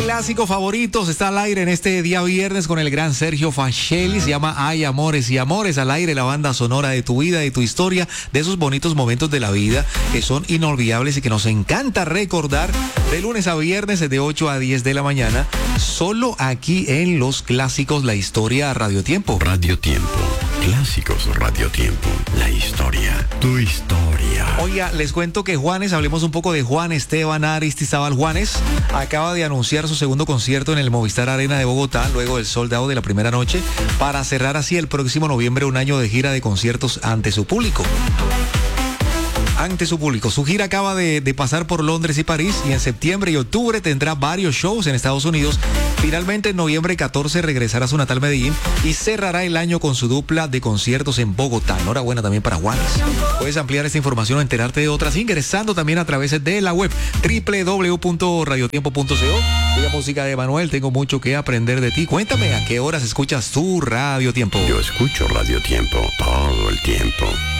Clásicos favoritos está al aire en este día viernes con el gran Sergio Facelli. Se llama Hay Amores y Amores. Al aire, la banda sonora de tu vida, de tu historia, de esos bonitos momentos de la vida que son inolvidables y que nos encanta recordar de lunes a viernes de 8 a 10 de la mañana. Solo aquí en Los Clásicos, la historia Radio Tiempo. Radio Tiempo. Clásicos Radio Tiempo. La historia. Tu historia. Oiga, les cuento que Juanes, hablemos un poco de Juan Esteban Aristizábal Juanes, acaba de anunciar su segundo concierto en el Movistar Arena de Bogotá, luego del sold out de la primera noche, para cerrar así el próximo noviembre un año de gira de conciertos ante su público. Su gira acaba de pasar por Londres y París, y en septiembre y octubre tendrá varios shows en Estados Unidos. Finalmente, en noviembre 14 regresará a su natal Medellín y cerrará el año con su dupla de conciertos en Bogotá. Enhorabuena también para Juanes. Puedes ampliar esta información o enterarte de otras ingresando también a través de la web www.radiotiempo.co. La música de Manuel, tengo mucho que aprender de ti. Cuéntame, ¿a qué horas escuchas tu Radio Tiempo? Yo escucho Radio Tiempo todo el tiempo.